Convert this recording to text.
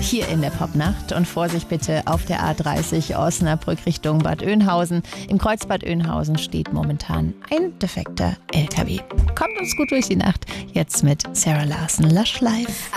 hier in der Popnacht. Und Vorsicht bitte auf der A30 Osnabrück Richtung Bad Oeynhausen. Im Kreuz Bad Oeynhausen steht momentan ein defekter LKW. Kommt uns gut durch die Nacht. Jetzt mit Sarah Larson, Lush Life.